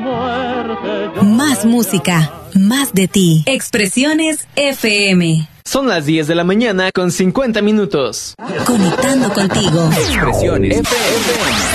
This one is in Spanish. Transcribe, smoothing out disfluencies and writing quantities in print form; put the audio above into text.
Más música, más de ti. Expresiones FM. Son las 10 de la mañana con 50 minutos. Conectando contigo. Expresiones FM.